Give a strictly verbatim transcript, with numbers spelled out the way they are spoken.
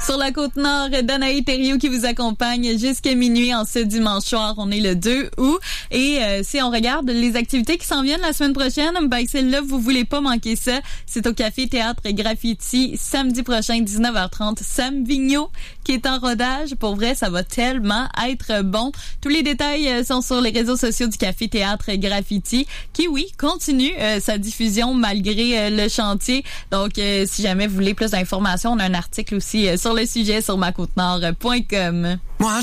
Sur la Côte-Nord, Danaï Thériault qui vous accompagne jusqu'à minuit en ce dimanche soir. On est le deux août. Et euh, si on regarde les activités qui s'en viennent la semaine prochaine, ben celle-là, vous voulez pas manquer ça. C'est au Café Théâtre Graffiti, samedi prochain, dix-neuf heures trente. Sam Vigneault qui est en rodage. Pour vrai, ça va tellement être bon. Tous les détails sont sur les réseaux sociaux du Café Théâtre Graffiti, qui, oui, continue euh, sa diffusion malgré euh, le chantier. Donc, euh, si jamais vous voulez plus d'informations, on a un article aussi euh, sur le sujet sur ma côte nord point com. Moi,